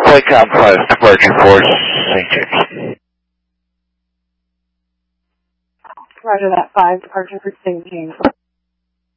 Wacom 5, departure for St. James. Roger that, 5, departure for St. James.